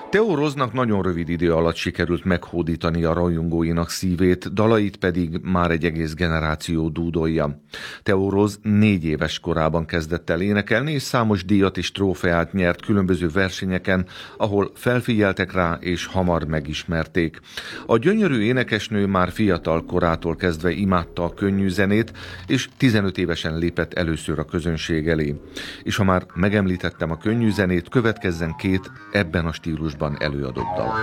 Theo Roznak nagyon rövid idő alatt sikerült meghódítani a rajongóinak szívét, dalait pedig már egy egész generáció dúdolja. Theo Roz 4 éves korában kezdett el énekelni, és számos díjat és trófeát nyert különböző versenyeken, ahol felfigyeltek rá és hamar megismerték. A gyönyörű énekesnő már fiatal korától kezdve imádta a könnyű zenét, és 15 évesen lépett először a közönség elé. És ha már megemlítettem a könnyű zenét, következzen 2 ebben a stílusban előadott dal.